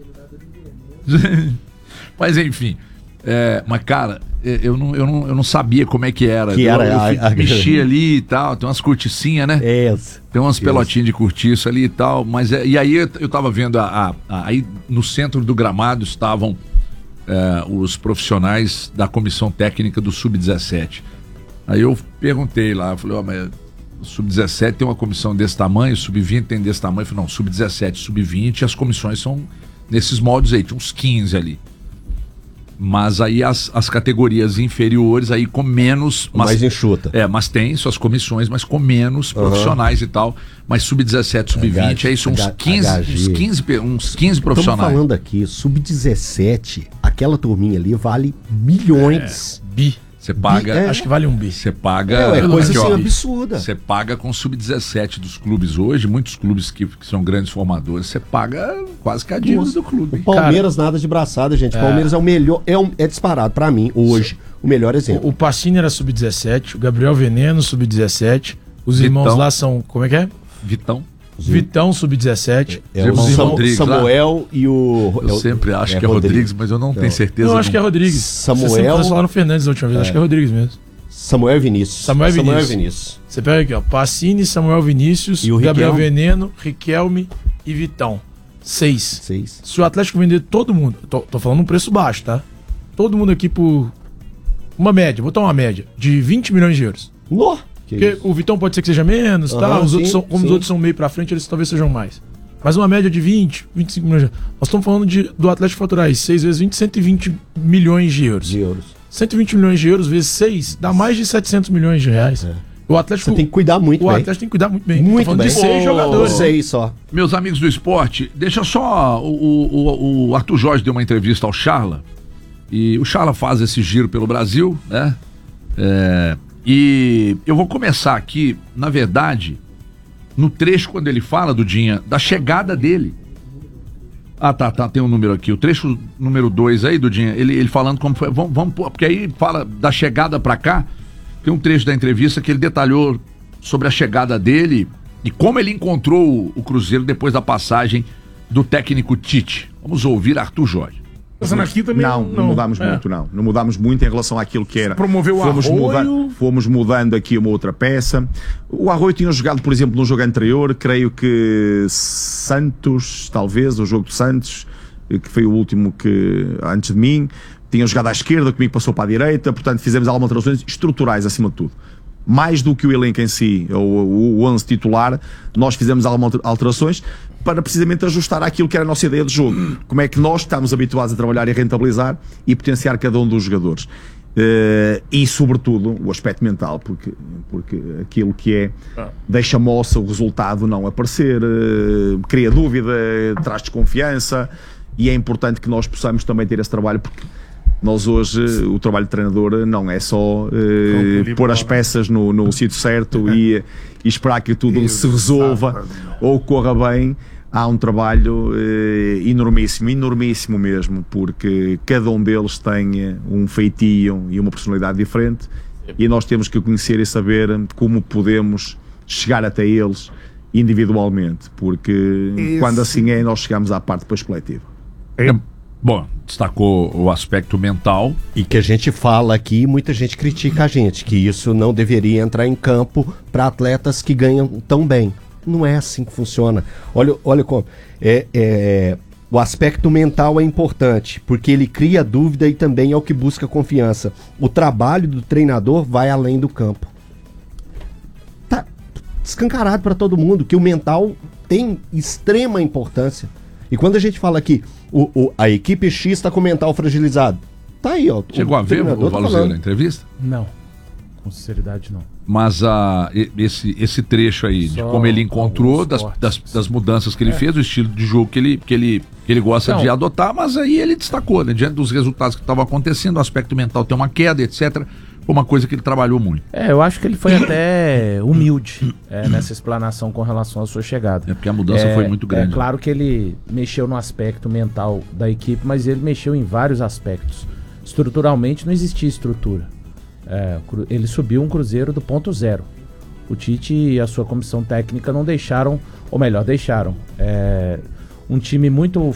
Mas enfim, mas cara, eu não sabia como é que era. Eu mexia ali e tal, tem umas corticinhas, né? Tem umas pelotinhas de cortiça ali e tal, mas e aí eu tava vendo aí no centro do gramado estavam os profissionais da comissão técnica do Sub-17. Aí eu perguntei lá, eu falei, mas o Sub-17 tem uma comissão desse tamanho, o Sub-20 tem desse tamanho. Eu falei, não, Sub-17, Sub-20, as comissões são nesses moldes aí, tinha uns 15 ali. Mas aí as categorias inferiores aí com menos... mais enxuta. Mas tem suas comissões, mas com menos profissionais e tal. Mas Sub-17, Sub-20, aí são uns 15 profissionais. Estamos falando aqui, Sub-17, aquela turminha ali vale milhões. Você paga... Acho que vale $1 bi. Você paga... É coisa assim absurda. Você paga com Sub-17 dos clubes hoje, muitos clubes que são grandes formadores, você paga quase que a dívida do clube. O Palmeiras nada de braçada, gente. O Palmeiras é o melhor, é disparado pra mim, hoje, o melhor exemplo. O Pacini era Sub-17, o Gabriel Veneno Sub-17, os irmãos lá são, como é que é? Vitão Sub-17. O Rodrigues, Samuel e o... Eu sempre acho que é Rodrigues, mas eu não tenho certeza. Eu acho que é Rodrigues. Samuel... Você falaram Fernandes da última vez, acho que é Rodrigues mesmo. Samuel Vinícius. Samuel Vinícius. Você pega aqui, ó, Pacini, Samuel Vinícius, e o Gabriel Veneno, Riquelme e Vitão. 6. Se o Atlético vender todo mundo, tô falando um preço baixo, tá? Todo mundo aqui por uma média, vou botar uma média, de 20 milhões de euros. Porque o Vitão pode ser que seja menos, tá? Os outros os outros são meio pra frente, eles talvez sejam mais. Mas uma média de 20, 25 milhões de euros. Nós estamos falando do Atlético faturar 6 vezes 20, 120 milhões de euros. 120 milhões de euros vezes 6 dá mais de 700 milhões de reais. O Atlético, você tem que cuidar muito bem. O Atlético tem que cuidar muito bem. Muito bem. De 6 jogadores. 6 só. Meus amigos do esporte, deixa só... O Arthur Jorge deu uma entrevista ao Charla. E o Charla faz esse giro pelo Brasil, né? E eu vou começar aqui, na verdade, no trecho quando ele fala, Dudinha, da chegada dele. Tem um número aqui. O trecho número 2 aí, Dudinha, ele falando como foi. Vamos, porque aí fala da chegada pra cá. Tem um trecho da entrevista que ele detalhou sobre a chegada dele e como ele encontrou o Cruzeiro depois da passagem do técnico Tite. Vamos ouvir Arthur Jorge. Aqui também não mudámos muito, não. Não mudámos muito em relação àquilo que era. Promoveu o Arroio. Fomos mudando aqui uma outra peça. O Arroio tinha jogado, por exemplo, no jogo anterior, creio que Santos, talvez, o jogo do Santos, que foi o último que, antes de mim, tinha jogado à esquerda, comigo passou para a direita, portanto fizemos algumas alterações estruturais acima de tudo. Mais do que o elenco em si, o 11 titular, nós fizemos algumas alterações para precisamente ajustar àquilo que era a nossa ideia de jogo. Como é que nós estamos habituados a trabalhar e a rentabilizar e potenciar cada um dos jogadores. E, sobretudo, o aspecto mental, porque aquilo que é deixa moça o resultado não aparecer, cria dúvida, traz desconfiança, e é importante que nós possamos também ter esse trabalho, porque nós hoje, o trabalho de treinador não é só pôr as peças no sítio certo e esperar que tudo se resolva ou corra bem. Há um trabalho enormíssimo mesmo, porque cada um deles tem um feitio e uma personalidade diferente, e nós temos que conhecer e saber como podemos chegar até eles individualmente, porque quando assim é, nós chegamos à parte depois coletiva. Bom, destacou o aspecto mental. E que a gente fala aqui, muita gente critica a gente, que isso não deveria entrar em campo para atletas que ganham tão bem. Não é assim que funciona. Olha como. O aspecto mental é importante, porque ele cria dúvida e também é o que busca confiança. O trabalho do treinador vai além do campo. Tá escancarado para todo mundo que o mental tem extrema importância. E quando a gente fala aqui, a equipe X está com o mental fragilizado, tá aí, ó. Chegou a ver o Valuzeiro na entrevista? Não, com sinceridade não. Mas esse trecho aí, de como ele encontrou, das mudanças que ele fez, o estilo de jogo que ele gosta de adotar, mas aí ele destacou, né? Diante dos resultados que estavam acontecendo, o aspecto mental tem uma queda, etc. Foi uma coisa que ele trabalhou muito. Eu acho que ele foi até humilde nessa explanação com relação à sua chegada. Porque a mudança foi muito grande. É claro que ele mexeu no aspecto mental da equipe, mas ele mexeu em vários aspectos. Estruturalmente não existia estrutura. Ele subiu um Cruzeiro do ponto zero. O Tite e a sua comissão técnica não deixaram, ou melhor, deixaram um time muito